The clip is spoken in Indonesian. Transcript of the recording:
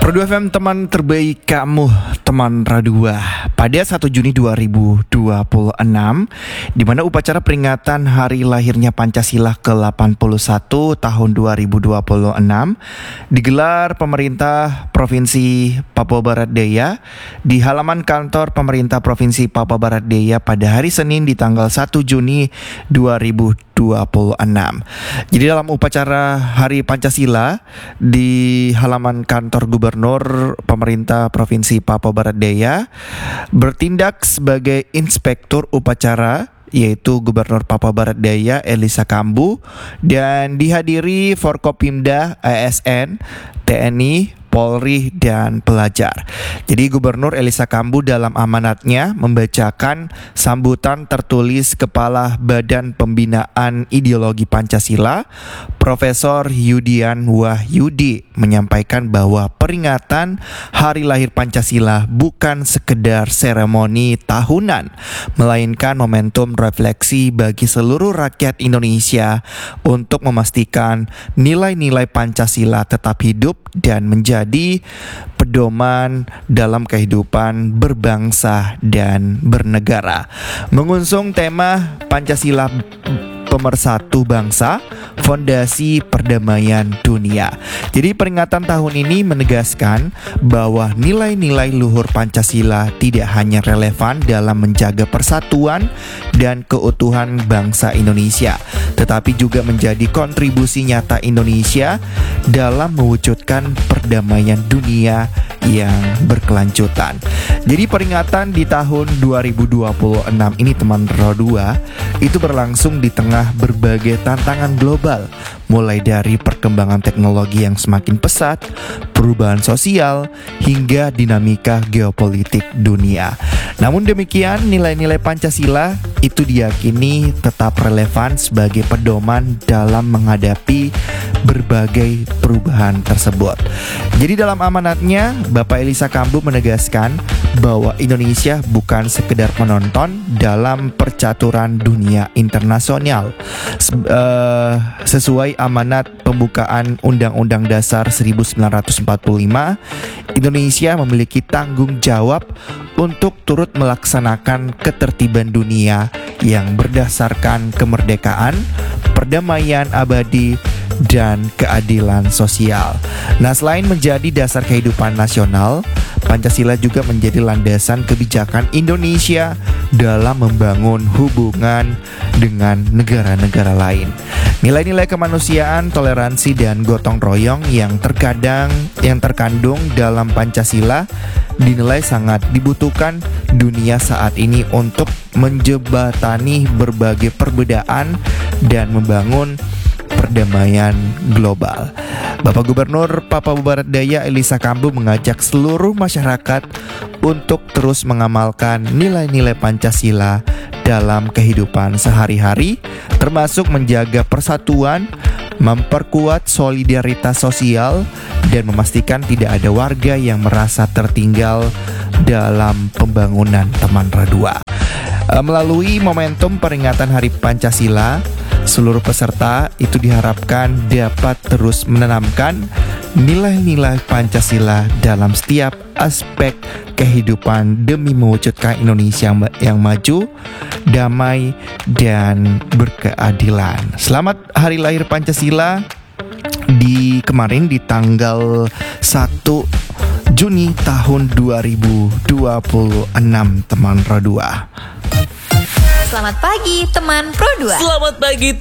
Pro 2 FM, teman terbaik kamu, teman Radua. Pada 1 Juni 2026, di mana upacara peringatan hari lahirnya Pancasila ke-81 tahun 2026 digelar pemerintah Provinsi Papua Barat Daya di halaman kantor pemerintah Provinsi Papua Barat Daya pada hari Senin di tanggal 1 Juni 2026. Jadi dalam upacara Hari Pancasila di halaman kantor Gubernur Pemerintah Provinsi Papua Barat Daya, bertindak sebagai inspektur upacara yaitu Gubernur Papua Barat Daya Elisa Kambu, dan dihadiri Forkopimda, ASN, TNI, Polri, dan pelajar. Jadi Gubernur Elisa Kambu dalam amanatnya membacakan sambutan tertulis Kepala Badan Pembinaan Ideologi Pancasila, Profesor Yudian Wahyudi, menyampaikan bahwa peringatan Hari Lahir Pancasila bukan sekedar seremoni tahunan, melainkan momentum refleksi bagi seluruh rakyat Indonesia untuk memastikan nilai-nilai Pancasila tetap hidup dan menjadi pedoman dalam kehidupan berbangsa dan bernegara. Mengusung tema Pancasila Pemersatu Bangsa, Fondasi Perdamaian Dunia. Jadi peringatan tahun ini menegaskan bahwa nilai-nilai luhur Pancasila tidak hanya relevan dalam menjaga persatuan dan keutuhan bangsa Indonesia, tetapi juga menjadi kontribusi nyata Indonesia dalam mewujudkan perdamaian dunia yang berkelanjutan. Jadi peringatan di tahun 2026 ini, teman Pro 2, itu berlangsung di tengah berbagai tantangan global, mulai dari perkembangan teknologi yang semakin pesat, perubahan sosial, hingga dinamika geopolitik dunia. Namun demikian, nilai-nilai Pancasila itu diyakini tetap relevan sebagai pedoman dalam menghadapi berbagai perubahan tersebut. Jadi dalam amanatnya, Bapak Elisa Kambu menegaskan bahwa Indonesia bukan sekedar penonton dalam percaturan dunia internasional. Sesuai amanat pembukaan Undang-Undang Dasar 1945, Indonesia memiliki tanggung jawab untuk turut melaksanakan ketertiban dunia yang berdasarkan kemerdekaan, perdamaian abadi, dan keadilan sosial. Nah, selain menjadi dasar kehidupan nasional, Pancasila juga menjadi landasan kebijakan Indonesia dalam membangun hubungan dengan negara-negara lain. Nilai-nilai kemanusiaan, toleransi, dan gotong royong yang terkandung dalam Pancasila dinilai sangat dibutuhkan dunia saat ini untuk menjembatani berbagai perbedaan dan membangun perdamaian global. Bapak Gubernur Papua Barat Daya Elisa Kambu mengajak seluruh masyarakat untuk terus mengamalkan nilai-nilai Pancasila dalam kehidupan sehari-hari, termasuk menjaga persatuan, memperkuat solidaritas sosial, dan memastikan tidak ada warga yang merasa tertinggal dalam pembangunan teman Radua. Melalui momentum peringatan Hari Pancasila, seluruh peserta itu diharapkan dapat terus menanamkan nilai-nilai Pancasila dalam setiap aspek kehidupan demi mewujudkan Indonesia yang maju, damai, dan berkeadilan. Selamat Hari Lahir Pancasila kemarin di tanggal 1 Juni tahun 2026, teman Pro 2. Selamat pagi teman Pro 2. Selamat pagi